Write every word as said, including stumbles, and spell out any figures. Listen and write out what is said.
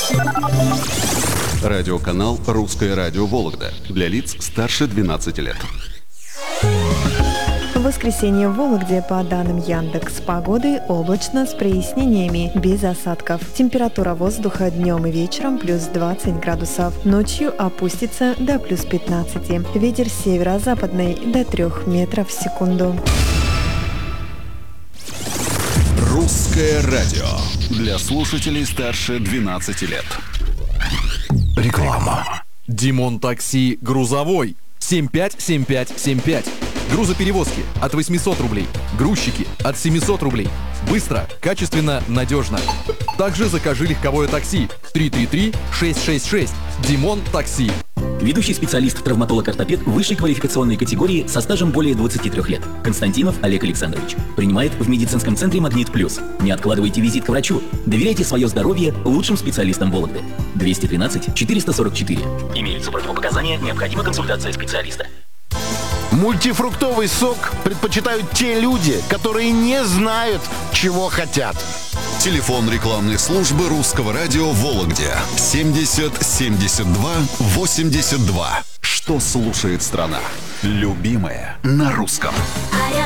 Радиоканал «Русское радио Вологда» для лиц старше двенадцати лет. В воскресенье в Вологде, по данным Яндекс Погоды, облачно с прояснениями, без осадков. Температура воздуха днем и вечером плюс двадцать градусов. Ночью опустится до плюс пятнадцати. Ветер северо-западный до трёх метров в секунду. «Русское радио» для слушателей старше двенадцати лет. Реклама. Димон Такси грузовой. семь пять семь пять семь пять. Грузоперевозки от восьмисот рублей. Грузчики от семисот рублей. Быстро, качественно, надежно. Также закажи легковое такси. три три три шесть шесть шесть. Димон Такси. Ведущий специалист, травматолог-ортопед высшей квалификационной категории со стажем более двадцати трёх лет. Константинов Олег Александрович. Принимает в медицинском центре «Магнит Плюс». Не откладывайте визит к врачу. Доверяйте свое здоровье лучшим специалистам Вологды. двести тринадцать четыреста сорок четыре. Имеются противопоказания, необходима консультация специалиста. Мультифруктовый сок предпочитают те люди, которые не знают, чего хотят. Телефон рекламной службы «Русского радио» в Вологде семьдесят семьдесят два восемьдесят два. Что слушает страна? Любимое на русском. А я